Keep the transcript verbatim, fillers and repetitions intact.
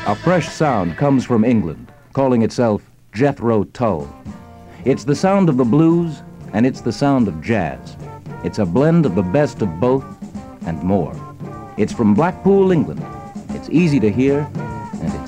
A fresh sound comes from England, calling itself Jethro Tull. It's the sound of the blues, and it's the sound of jazz. It's a blend of the best of both and more. It's from Blackpool, England. It's easy to hear,